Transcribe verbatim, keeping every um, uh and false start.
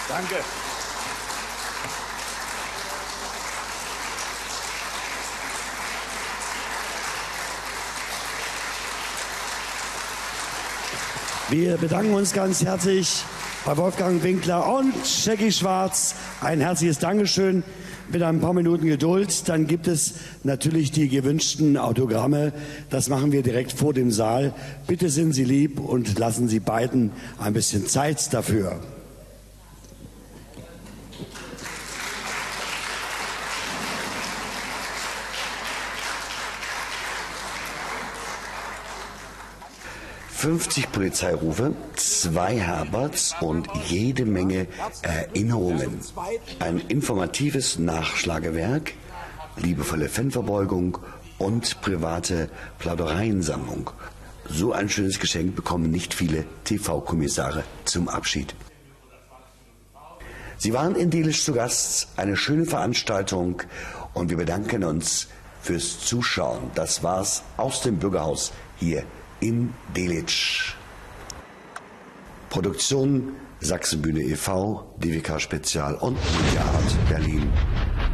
Danke. Wir bedanken uns ganz herzlich bei Wolfgang Winkler und Jackie Schwarz. Ein herzliches Dankeschön. Mit ein paar Minuten Geduld, dann gibt es natürlich die gewünschten Autogramme. Das machen wir direkt vor dem Saal. Bitte sind Sie lieb und lassen Sie beiden ein bisschen Zeit dafür. fünfzig Polizeirufe, zwei Herberts und jede Menge Erinnerungen. Ein informatives Nachschlagewerk, liebevolle Fanverbeugung und private Plaudereiensammlung. So ein schönes Geschenk bekommen nicht viele T V-Kommissare zum Abschied. Sie waren in Delitzsch zu Gast, eine schöne Veranstaltung und wir bedanken uns fürs Zuschauen. Das war's aus dem Bürgerhaus hier in Delitzsch. Produktion Sachsenbühne e V, D W K Spezial und Media Art Berlin.